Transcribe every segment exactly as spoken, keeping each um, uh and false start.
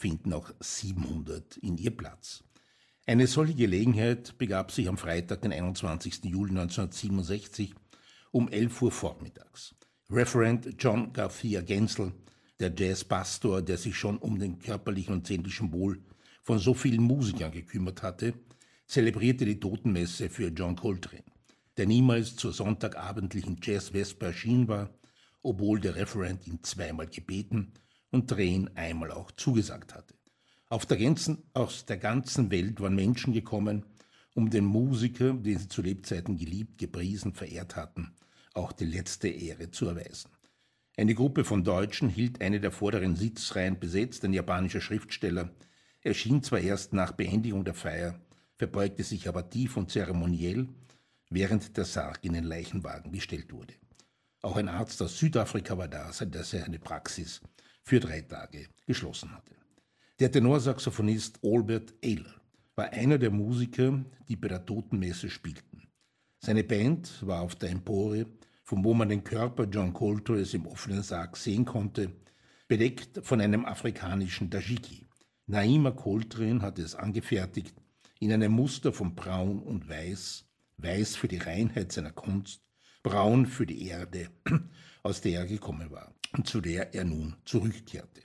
finden auch siebenhundert in ihr Platz. Eine solche Gelegenheit begab sich am Freitag, den einundzwanzigsten Juli neunzehnhundertsiebenundsechzig, um elf Uhr vormittags. Reverend John Garcia Gensel, der Jazzpastor, der sich schon um den körperlichen und seelischen Wohl von so vielen Musikern gekümmert hatte, zelebrierte die Totenmesse für John Coltrane, der niemals zur sonntagabendlichen Jazz-Vesper erschienen war, obwohl der Reverend ihn zweimal gebeten und Drane einmal auch zugesagt hatte. Auf der ganzen, aus der ganzen Welt waren Menschen gekommen, um den Musiker, den sie zu Lebzeiten geliebt, gepriesen, verehrt hatten, auch die letzte Ehre zu erweisen. Eine Gruppe von Deutschen hielt eine der vorderen Sitzreihen besetzt, ein japanischer Schriftsteller, erschien zwar erst nach Beendigung der Feier, verbeugte sich aber tief und zeremoniell, während der Sarg in den Leichenwagen bestellt wurde. Auch ein Arzt aus Südafrika war da, seit er seine Praxis für drei Tage geschlossen hatte. Der Tenorsaxophonist Albert Ayler war einer der Musiker, die bei der Totenmesse spielten. Seine Band war auf der Empore, von wo man den Körper John Coltranes im offenen Sarg sehen konnte, bedeckt von einem afrikanischen Dajiki. Naima Coltrane hatte es angefertigt in einem Muster von Braun und Weiß, Weiß für die Reinheit seiner Kunst, Braun für die Erde, aus der er gekommen war und zu der er nun zurückkehrte.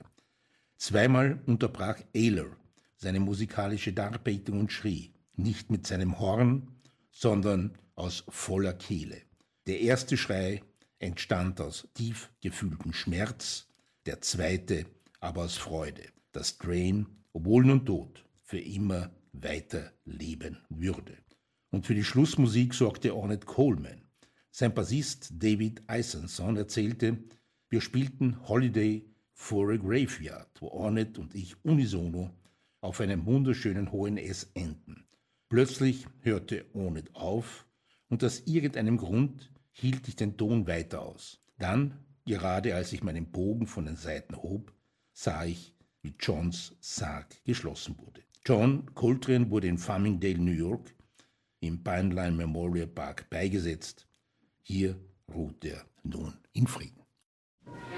Zweimal unterbrach Ayler seine musikalische Darbietung und schrie, nicht mit seinem Horn, sondern aus voller Kehle. Der erste Schrei entstand aus tief gefühltem Schmerz, der zweite aber aus Freude, dass Drane, obwohl nun tot, für immer weiter leben würde. Und für die Schlussmusik sorgte Ornette Coleman. Sein Bassist David Eisenson erzählte, wir spielten Holiday for a Graveyard, wo Ornette und ich unisono auf einem wunderschönen hohen S enden. Plötzlich hörte Ornette auf und aus irgendeinem Grund hielt ich den Ton weiter aus. Dann, gerade als ich meinen Bogen von den Saiten hob, sah ich, wie Johns Sarg geschlossen wurde. John Coltrane wurde in Farmingdale, New York, im Pineline Memorial Park beigesetzt. Hier ruht er nun in Frieden.